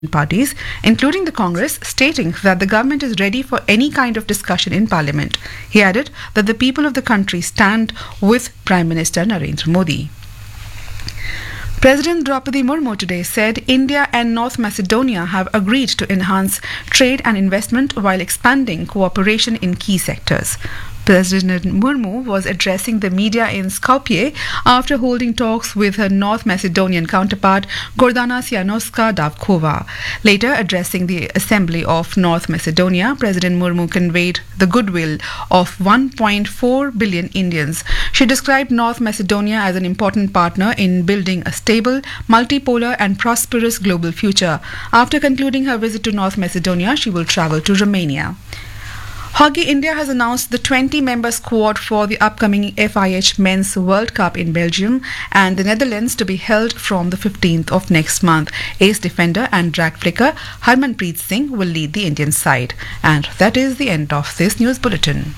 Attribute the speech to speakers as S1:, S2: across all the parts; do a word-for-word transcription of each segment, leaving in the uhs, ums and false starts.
S1: parties, including the Congress, stating that the government is ready for any kind of discussion in Parliament. He added that the people of the country stand with Prime Minister Narendra Modi. President Draupadi Murmu today said India and North Macedonia have agreed to enhance trade and investment while expanding cooperation in key sectors. President Murmu was addressing the media in Skopje after holding talks with her North Macedonian counterpart Gordana Sihanoska Davkova. Later addressing the Assembly of North Macedonia, President Murmu conveyed the goodwill of one point four billion Indians. She described North Macedonia as an important partner in building a stable, multipolar and prosperous global future. After concluding her visit to North Macedonia, she will travel to Romania. Hockey India has announced the twenty-member squad for the upcoming F I H Men's World Cup in Belgium and the Netherlands to be held from the fifteenth of next month. Ace defender and drag flicker Harmanpreet Singh will lead the Indian side. And that is the end of this news bulletin.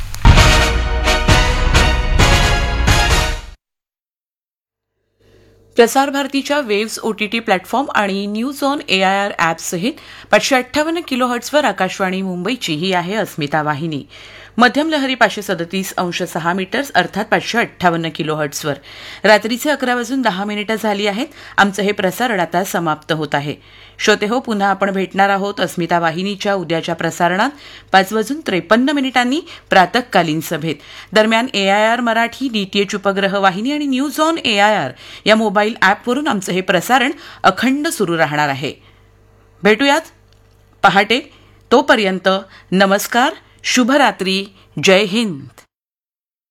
S2: प्रसार भारतीच्या waves OTT platform आणि news on AIR ॲपसहित पाचशे अठ्ठावन्न kilo हर्ट्झवर Akashvani मुंबईची ही आहे अस्मिता वाहिनी. मध्यम लहरी पाचशे सदतीस अंश सहा मीटर्स अर्थात पाचशे अठ्ठावन्न किलो हर्ट्झवर. रात्रीचे अकरा वाजून दहा मिनिटं झाली आहेत. आमचं हे प्रसारण आता समाप्त होत आहे. श्रोते हो, पुन्हा आपण भेटणार आहोत अस्मिता वाहिनीच्या उद्याच्या प्रसारणात पाच वाजून त्रेपन्न मिनिटांनी प्रातःकालीन सभेत. दरम्यान एआयआर मराठी, डीटीएच उपग्रह वाहिनी आणि न्यूज ऑन एआयआर या मोबाईल ॲपवरून आमचं हे प्रसारण अखंड सुरू राहणार आहे. भेटूयात पहाटे. तोपर्यंत नमस्कार, शुभरात्री, जय हिंद.